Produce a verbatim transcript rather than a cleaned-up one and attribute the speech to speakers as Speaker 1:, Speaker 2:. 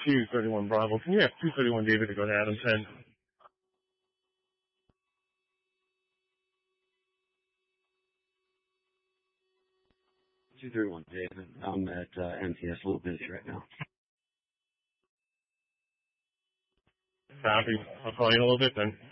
Speaker 1: two thirty-one Bravo. Can you have two thirty-one David to go to Adam ten?
Speaker 2: two thirty-one David. I'm at uh, M T S, a little busy right now.
Speaker 1: Copy. I'll call you in a little bit then.